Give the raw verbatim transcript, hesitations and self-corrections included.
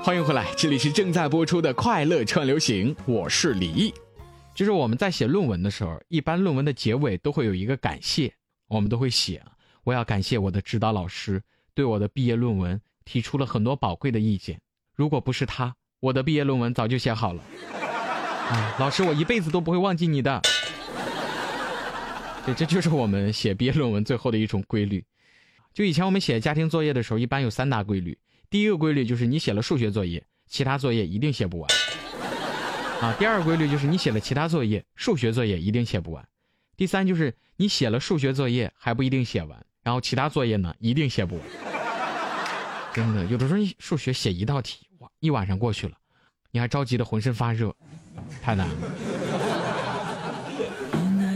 欢迎回来，这里是正在播出的快乐串流行，我是李毅。就是我们在写论文的时候，一般论文的结尾都会有一个感谢，我们都会写，我要感谢我的指导老师对我的毕业论文提出了很多宝贵的意见，如果不是他，我的毕业论文早就写好了。啊，老师，我一辈子都不会忘记你的。对，这就是我们写毕业论文最后的一种规律。就以前我们写家庭作业的时候，一般有三大规律。第一个规律就是你写了数学作业，其他作业一定写不完。啊，第二个规律就是你写了其他作业，数学作业一定写不完。第三就是你写了数学作业还不一定写完，然后其他作业呢一定写不完。真的，有的时候你数学写一道题，哇，一晚上过去了，你还着急的浑身发热，太难了。